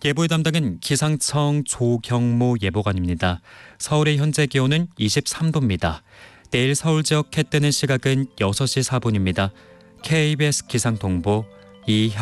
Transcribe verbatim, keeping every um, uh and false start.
예보의 담당은 기상청 조경모 예보관입니다. 서울의 현재 기온은 이십삼 도입니다. 내일 서울 지역 해 뜨는 시각은 여섯 시 사 분입니다. 케이비에스 기상통보 이현